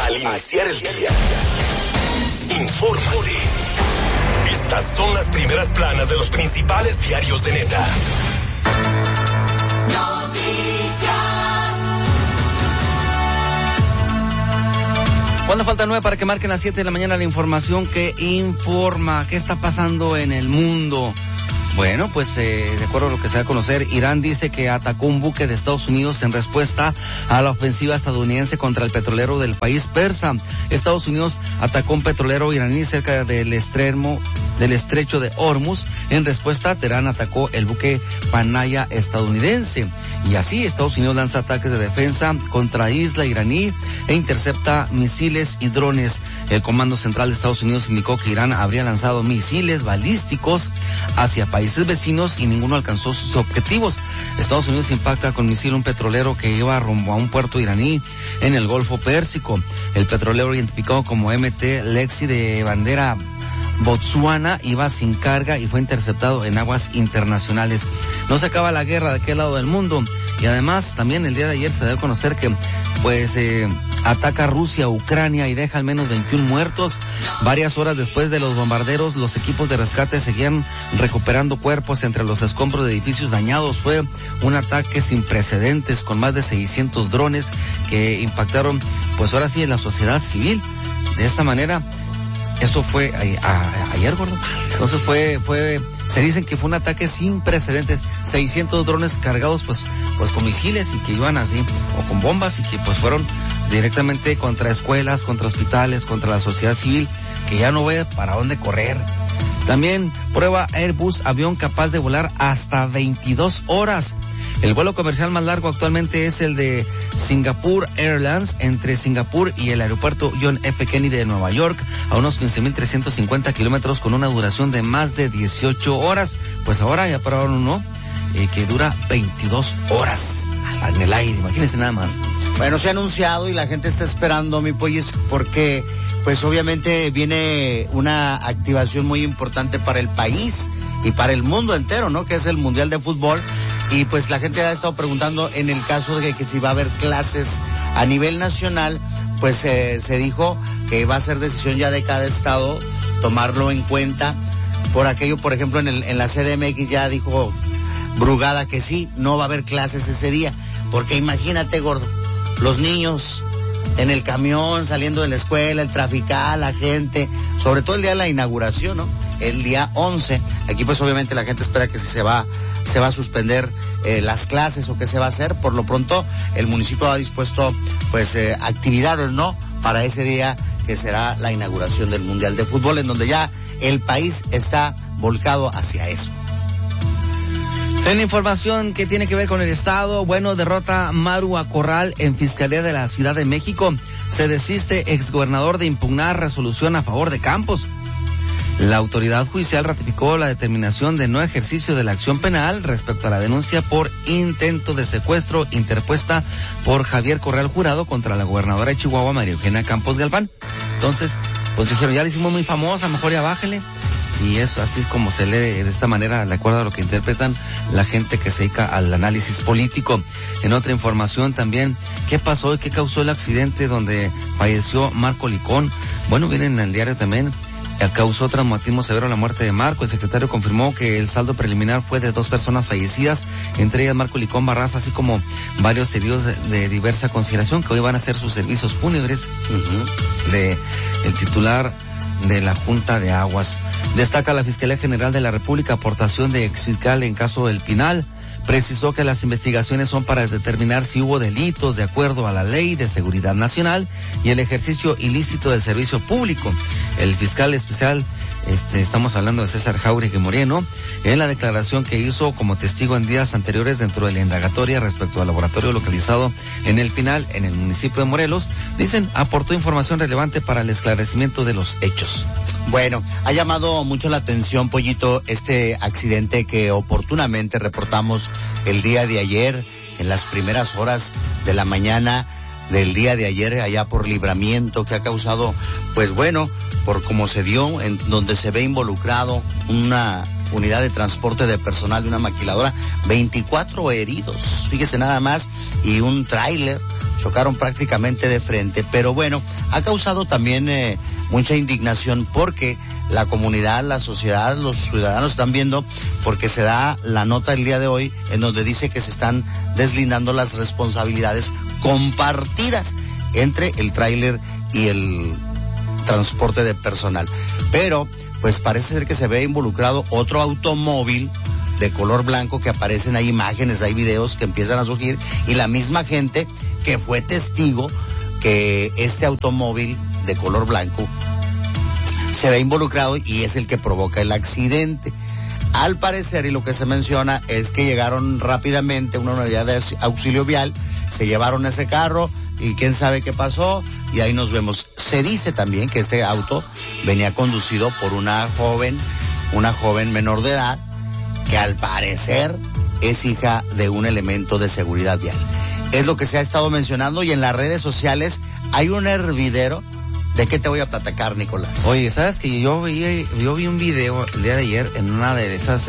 Al iniciar el día, infórmate. Estas son las primeras planas de los principales diarios de Neta. Cuando falta 9 para que marquen las 7 de la mañana, la información que informa qué está pasando en el mundo. Bueno, pues de acuerdo a lo que se da a conocer, Irán dice que atacó un buque de Estados Unidos en respuesta a la ofensiva estadounidense contra el petrolero del país persa. Estados Unidos atacó un petrolero iraní cerca del estrecho de Hormuz. En respuesta, Teherán atacó el buque Panaya estadounidense. Y así, Estados Unidos lanza ataques de defensa contra isla iraní e intercepta misiles y drones. El Comando Central de Estados Unidos indicó que Irán habría lanzado misiles balísticos hacia países vecinos y ninguno alcanzó sus objetivos. Estados Unidos impacta con misil un petrolero que iba rumbo a un puerto iraní en el Golfo Pérsico. El petrolero, identificado como MT Lexi de bandera Botsuana, iba sin carga y fue interceptado en aguas internacionales. No se acaba la guerra de aquel lado del mundo. Y además, también el día de ayer se dio a conocer que ataca Rusia a Ucrania y deja al menos 21 muertos. Varias horas después de los bombarderos, los equipos de rescate seguían recuperando cuerpos entre los escombros de edificios dañados. Fue un ataque sin precedentes con más de 600 drones que impactaron, pues ahora sí, en la sociedad civil. De esta manera, esto fue ayer, gordo. Entonces se dicen que fue un ataque sin precedentes. 600 drones cargados pues con misiles y que iban así, o con bombas, y que pues fueron directamente contra escuelas, contra hospitales, contra la sociedad civil, que ya no ve para dónde correr. También prueba Airbus avión capaz de volar hasta 22 horas. El vuelo comercial más largo actualmente es el de Singapore Airlines entre Singapur y el aeropuerto John F. Kennedy de Nueva York, a unos 15.350 kilómetros con una duración de más de 18 horas. Pues ahora ya probaron uno que dura 22 horas en el aire, imagínense nada más. Bueno, se ha anunciado y la gente está esperando, mi pollis, porque pues obviamente viene una activación muy importante para el país y para el mundo entero, ¿no? Que es el Mundial de Fútbol. Y pues la gente ha estado preguntando en el caso de que si va a haber clases a nivel nacional, pues se dijo que va a ser decisión ya de cada estado tomarlo en cuenta. Por aquello, por ejemplo, en la CDMX ya dijo Brugada que sí, no va a haber clases ese día. Porque imagínate, gordo, los niños en el camión, saliendo de la escuela, el trafical, la gente, sobre todo el día de la inauguración, ¿no? El día 11, aquí pues obviamente la gente espera que si se va a suspender las clases o qué se va a hacer. Por lo pronto, el municipio ha dispuesto pues actividades, ¿no? Para ese día que será la inauguración del Mundial de Fútbol, en donde ya el país está volcado hacia eso. En información que tiene que ver con el Estado, bueno, derrota Maru a Corral en Fiscalía de la Ciudad de México. Se desiste exgobernador de impugnar resolución a favor de Campos. La autoridad judicial ratificó la determinación de no ejercicio de la acción penal respecto a la denuncia por intento de secuestro interpuesta por Javier Corral Jurado contra la gobernadora de Chihuahua, María Eugenia Campos Galván. Entonces, pues dijeron, ya la hicimos muy famosa, mejor ya bájele. Y eso así es como se lee de esta manera, de acuerdo a lo que interpretan la gente que se dedica al análisis político. En otra información también, ¿qué pasó y qué causó el accidente donde falleció Marco Licón? Bueno, viene en el diario también. Causó traumatismo severo la muerte de Marco. El secretario confirmó que el saldo preliminar fue de 2 personas fallecidas, entre ellas Marco Licón Barraza, así como varios heridos de diversa consideración, que hoy van a hacer sus servicios fúnebres de el titular de la Junta de Aguas. Destaca la Fiscalía General de la República aportación de exfiscal en caso del Pinal. Precisó que las investigaciones son para determinar si hubo delitos de acuerdo a la Ley de Seguridad Nacional y el ejercicio ilícito del servicio público. El fiscal especial, estamos hablando de César Jauregui Moreno, en la declaración que hizo como testigo en días anteriores dentro de la indagatoria respecto al laboratorio localizado en el Pinal, en el municipio de Morelos, dicen, aportó información relevante para el esclarecimiento de los hechos. Bueno, ha llamado mucho la atención, Pollito, este accidente que oportunamente reportamos el día de ayer, en las primeras horas de la mañana del día de ayer, allá por Libramiento, que ha causado, pues bueno, por cómo se dio, en donde se ve involucrado una unidad de transporte de personal de una maquiladora, 24 heridos, fíjese nada más, y un tráiler chocaron prácticamente de frente, pero bueno, ha causado también mucha indignación porque la comunidad, la sociedad, los ciudadanos están viendo, porque se da la nota el día de hoy en donde dice que se están deslindando las responsabilidades compartidas entre el tráiler y el transporte de personal. Pero pues parece ser que se ve involucrado otro automóvil de color blanco, que aparecen, hay imágenes, hay videos que empiezan a surgir, y la misma gente que fue testigo que este automóvil de color blanco se ve involucrado y es el que provoca el accidente. Al parecer, y lo que se menciona es que llegaron rápidamente una unidad de auxilio vial, se llevaron ese carro y quién sabe qué pasó, y ahí nos vemos. Se dice también que este auto venía conducido por una joven menor de edad, que al parecer es hija de un elemento de seguridad vial. Es lo que se ha estado mencionando, y en las redes sociales hay un hervidero. ¿De qué te voy a platicar, Nicolás? Oye, ¿sabes que yo vi un video el día de ayer en una de esas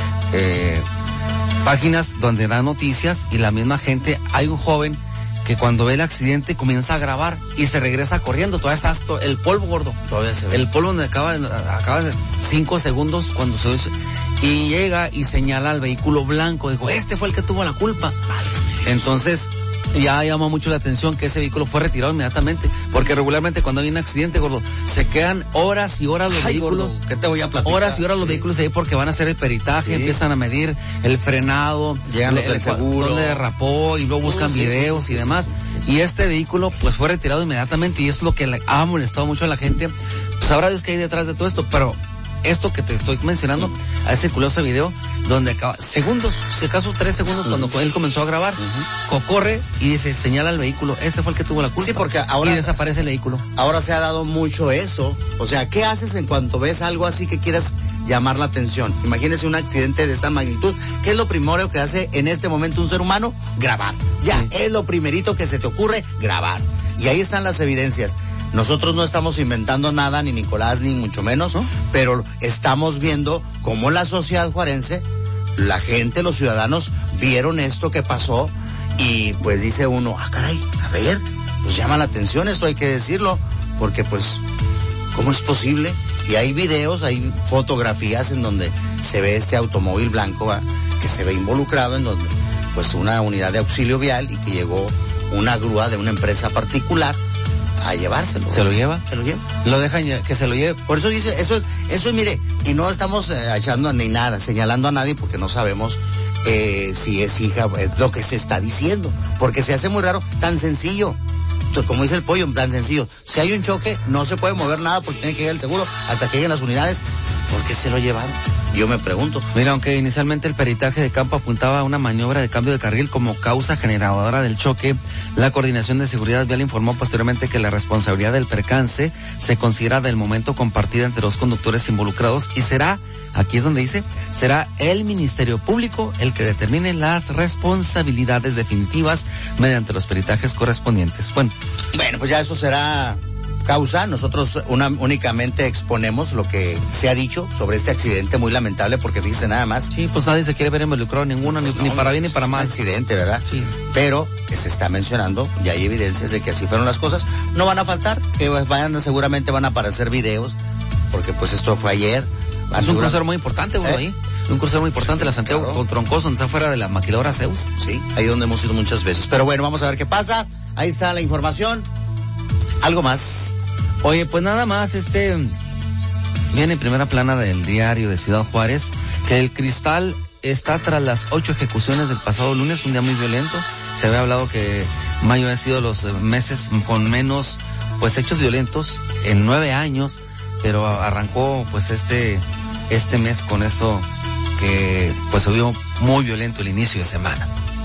páginas donde dan noticias, y la misma gente, hay un joven que cuando ve el accidente comienza a grabar y se regresa corriendo? Todavía está el polvo, gordo. Todavía se ve. El polvo donde acaba de 5 segundos cuando se... Y llega y señala al vehículo blanco. Dijo, este fue el que tuvo la culpa. Entonces, ya llama mucho la atención que ese vehículo fue retirado inmediatamente, porque regularmente cuando hay un accidente, gordo, se quedan horas y horas los vehículos. Gordo, ¿qué te voy a platicar? Horas y horas los vehículos ahí, porque van a hacer el peritaje, empiezan a medir el frenado, llegan los del seguro, dónde derrapó, y luego buscan videos y demás. Y este vehículo pues fue retirado inmediatamente, y es lo que ha molestado mucho a la gente. Pues sabrá Dios que hay detrás de todo esto, pero esto que te estoy mencionando, ha circulado ese video donde acaba, segundos, si acaso 3 segundos, cuando él comenzó a grabar, corre y dice, señala al vehículo, este fue el que tuvo la culpa. Sí, porque ahora, y desaparece el vehículo. Ahora se ha dado mucho eso. O sea, ¿qué haces en cuanto ves algo así que quieras llamar la atención? Imagínese un accidente de esta magnitud. ¿Qué es lo primero que hace en este momento un ser humano? Grabar. Ya, es lo primerito que se te ocurre, grabar. Y ahí están las evidencias. Nosotros no estamos inventando nada, ni Nicolás, ni mucho menos, ¿no? Pero estamos viendo cómo la sociedad juarense, la gente, los ciudadanos, vieron esto que pasó, y pues dice uno, caray, a ver, pues llama la atención esto, hay que decirlo, porque pues, ¿cómo es posible? Y hay videos, hay fotografías en donde se ve este automóvil blanco, ¿va?, que se ve involucrado, en donde pues una unidad de auxilio vial, y que llegó una grúa de una empresa particular a llevárselo. ¿Se lo lleva? Se lo lleva. Lo dejan que se lo lleve. Por eso dice, eso es, mire, y no estamos echando ni nada, señalando a nadie, porque no sabemos si es hija, es lo que se está diciendo, porque se hace muy raro, tan sencillo. Como dice el pollo, tan sencillo. Si hay un choque, no se puede mover nada porque tiene que llegar el seguro hasta que lleguen las unidades. ¿Por qué se lo llevaron? Yo me pregunto. Mira, aunque inicialmente el peritaje de campo apuntaba a una maniobra de cambio de carril como causa generadora del choque, la Coordinación de Seguridad Vial informó posteriormente que la responsabilidad del percance se considera del momento compartida entre los conductores involucrados, y será, aquí es donde dice, será el Ministerio Público el que determine las responsabilidades definitivas mediante los peritajes correspondientes. Bueno, pues ya eso será causa. Nosotros únicamente exponemos lo que se ha dicho sobre este accidente muy lamentable, porque fíjese nada más. Sí, pues nadie se quiere ver involucrado ninguno, pues ni para bien ni para mal. Accidente, ¿verdad? Sí. Pero se está mencionando, y hay evidencias de que así fueron las cosas. No van a faltar, que seguramente van a aparecer videos, porque pues esto fue ayer. Es un crucero muy importante, uno ahí. Un crucero muy importante, la Santiago con Troncoso, donde está fuera de la maquiladora Zeus. Sí, ahí donde hemos ido muchas veces. Pero bueno, vamos a ver qué pasa. Ahí está la información. ¿Algo más? Oye, pues nada más, viene en primera plana del diario de Ciudad Juárez, que el Cristal está tras las 8 ejecuciones del pasado lunes, un día muy violento. Se había hablado que mayo ha sido los meses con menos, pues, hechos violentos en 9 años, pero arrancó, pues, este mes con esto que, pues, se vio muy violento el inicio de semana.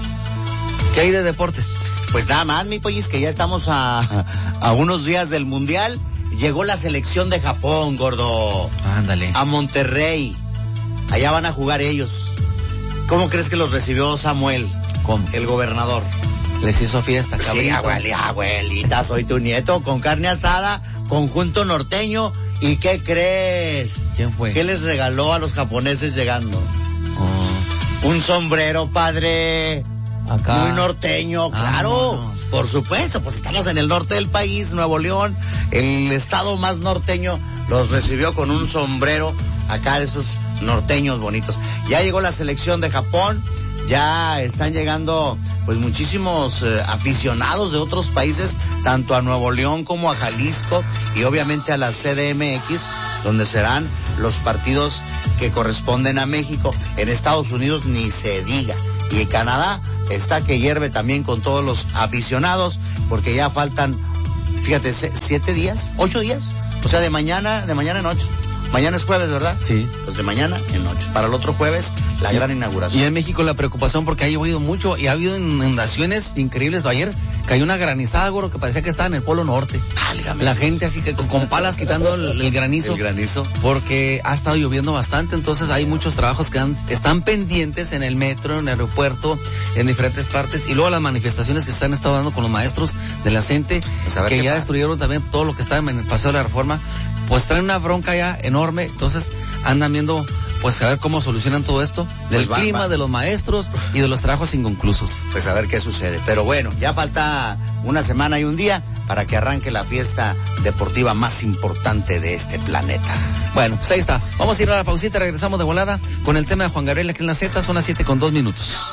¿Qué hay de deportes? Pues nada más, mi pollis, que ya estamos a unos días del Mundial. Llegó la selección de Japón, gordo. Ándale. A Monterrey. Allá van a jugar ellos. ¿Cómo crees que los recibió Samuel? ¿Cómo? El gobernador. Les hizo fiesta, cabrito. Sí, abuelita, soy tu nieto, con carne asada, conjunto norteño. ¿Y qué crees? ¿Quién fue? ¿Qué les regaló a los japoneses llegando? Oh. Un sombrero, padre. Acá. Muy norteño, claro. Vámonos. Por supuesto, pues estamos en el norte del país, Nuevo León, el estado más norteño, los recibió con un sombrero acá de esos norteños bonitos. Ya llegó la selección de Japón, ya están llegando pues muchísimos aficionados de otros países, tanto a Nuevo León como a Jalisco y obviamente a la CDMX, donde serán los partidos que corresponden a México. En Estados Unidos ni se diga. Y en Canadá está que hierve también con todos los aficionados, porque ya faltan, fíjate, 7 días, 8 días, o sea, de mañana en noche. Mañana es jueves, ¿verdad? Sí. Pues de mañana en noche. Para el otro jueves, la gran inauguración. Y en México la preocupación porque ha llovido mucho y ha habido inundaciones increíbles. Ayer cayó una granizada, güey, que parecía que estaba en el Polo Norte. Válgame La Dios. gente así que con palas quitando el granizo. El granizo. Porque ha estado lloviendo bastante, entonces hay muchos trabajos que están pendientes en el metro, en el aeropuerto, en diferentes partes. Y luego las manifestaciones que se han estado dando con los maestros de la CENTE, Pues a ver que qué ya pasa. destruyeron también todo lo que estaba en el Paseo de la Reforma. Pues traen una bronca ya enorme, entonces andan viendo pues a ver cómo solucionan todo esto del Pues clima, de los maestros y de los trabajos inconclusos. Pues a ver qué sucede. Pero bueno, ya falta una semana y un día para que arranque la fiesta deportiva más importante de este planeta. Bueno, pues ahí está. Vamos a ir a la pausita, regresamos de volada con el tema de Juan Gabriel aquí en la Z, son las 7:02.